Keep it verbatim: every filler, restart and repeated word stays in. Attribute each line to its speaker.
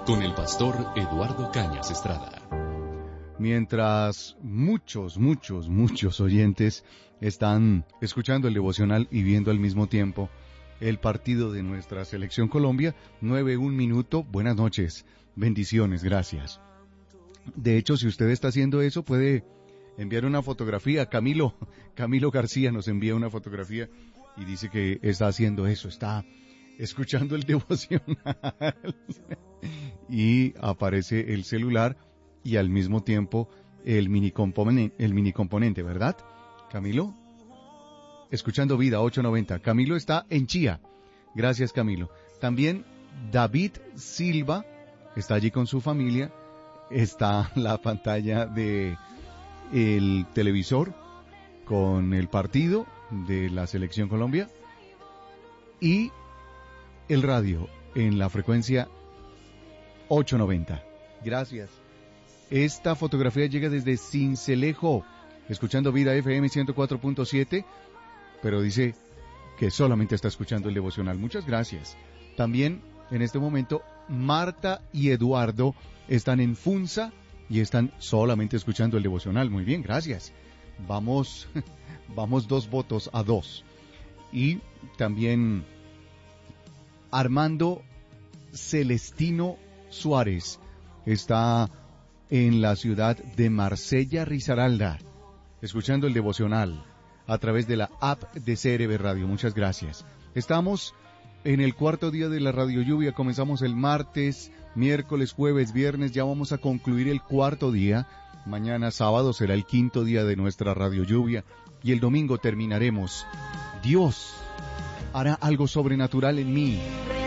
Speaker 1: con el pastor Eduardo Cañas Estrada.
Speaker 2: Mientras muchos, muchos, muchos oyentes están escuchando el devocional y viendo al mismo tiempo el partido de nuestra selección Colombia, nueve un minuto, buenas noches, bendiciones, gracias. De hecho, si usted está haciendo eso, puede enviar una fotografía. Camilo, Camilo García nos envía una fotografía y dice que está haciendo eso, está escuchando el devocional. Y aparece el celular y al mismo tiempo el mini componente, el mini componente, ¿verdad? Camilo, escuchando Vida ochocientos noventa. Camilo está en Chía. Gracias, Camilo. También David Silva está allí con su familia. Está la pantalla de el televisor con el partido de la Selección Colombia y el radio en la frecuencia ochocientos noventa. Gracias. Esta fotografía llega desde Sincelejo, escuchando Vida F M ciento cuatro punto siete, pero dice que solamente está escuchando el devocional. Muchas gracias. También en este momento Marta y Eduardo están en Funza y están solamente escuchando el devocional. Muy bien, gracias. Vamos, vamos dos votos a dos. Y también Armando Celestino Suárez está en la ciudad de Marsella, Risaralda, escuchando el devocional a través de la app de C R B Radio. Muchas gracias. Estamos en el cuarto día de la Radio Lluvia. Comenzamos el martes, miércoles, jueves, viernes. Ya vamos a concluir el cuarto día. Mañana sábado será el quinto día de nuestra Radio Lluvia. Y el domingo terminaremos. Dios hará algo sobrenatural en mí.